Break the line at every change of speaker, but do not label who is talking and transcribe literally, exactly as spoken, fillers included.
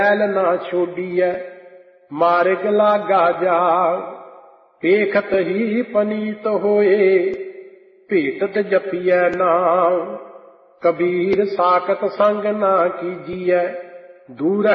ਮੈਲ ਨਾ ਛੋਡੀਐ ਮਾਰਗ ਲਾਗਾ ਜਾਗ। ਵੇਖਤ ਹੀ ਪਨੀਤ ਹੋਏ ਭੇਟਤ ਜਪੀਐ ਨਾਮ। ਕਬੀਰ ਸਾਖਤ ਸੰਗ ਨਾ ਕੀਜੀਐ ਦੂਰ